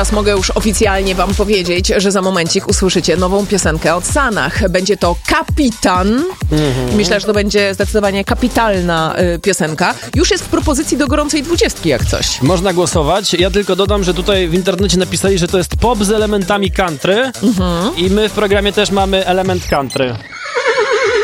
Teraz mogę już oficjalnie wam powiedzieć, że za momencik usłyszycie nową piosenkę od Sanach. Będzie to Kapitan. Myślę, że to będzie zdecydowanie kapitalna piosenka. Już jest w propozycji do gorącej 20 jak coś. Można głosować. Ja tylko dodam, że tutaj w internecie napisali, że to jest pop z elementami country i my w programie też mamy element country.